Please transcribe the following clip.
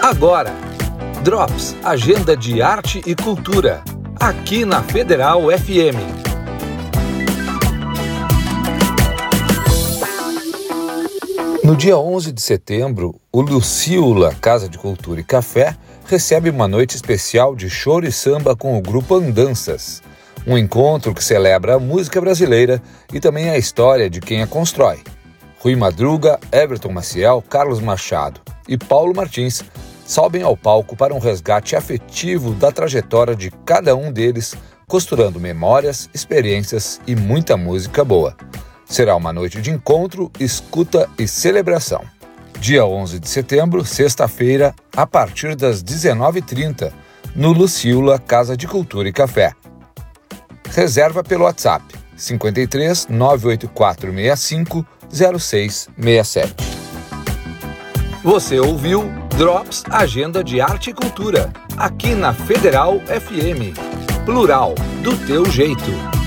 Agora, Drops, Agenda de Arte e Cultura, aqui na Federal FM. No dia 11 de setembro, o Lucíula Casa de Cultura e Café recebe uma noite especial de choro e samba com o grupo Andanças. Um encontro que celebra a música brasileira e também a história de quem a constrói. Rui Madruga, Everton Maciel, Carlos Machado e Paulo Martins sobem ao palco para um resgate afetivo da trajetória de cada um deles, costurando memórias, experiências e muita música boa. Será uma noite de encontro, escuta e celebração. Dia 11 de setembro, sexta-feira, a partir das 19h30, no Lucíula Casa de Cultura e Café. Reserva pelo WhatsApp 53 98465 0667. Você ouviu Drops, Agenda de Arte e Cultura, aqui na Federal FM. Plural, do teu jeito.